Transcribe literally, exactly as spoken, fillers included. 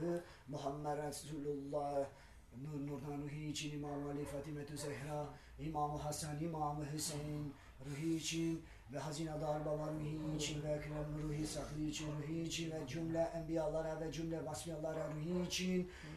Ruhu Muhammed Resulullah, Nur Nurdan ruhi için İmam Ali Fatimetü Zehra, İmam Hasan, İmam Hüseyin ruhi için ve Hazinedar Baba ruhi için ve Ekrem ruhi saklı için ruhi için ve cümle enbiyalara ve cümle vasfiyalara ruhi için